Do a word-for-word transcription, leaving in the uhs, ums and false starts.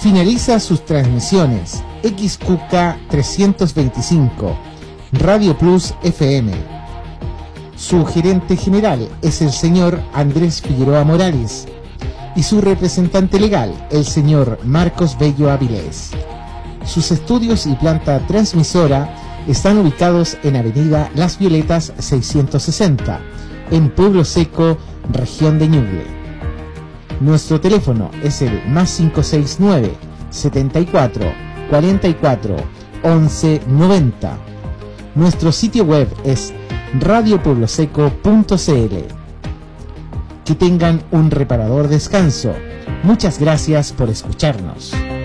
Finaliza sus transmisiones X Q K trescientos veinticinco, Radio Plus F M. Su gerente general es el señor Andrés Figueroa Morales y su representante legal, el señor Marcos Bello Avilés. Sus estudios y planta transmisora están ubicados en Avenida Las Violetas seiscientos sesenta, en Pueblo Seco, región de Ñuble. Nuestro teléfono es el más cinco seis nueve, setenta y cuatro, cuarenta y cuatro, once noventa. Nuestro sitio web es radio pueblo seco punto c l. Que tengan un reparador descanso. Muchas gracias por escucharnos.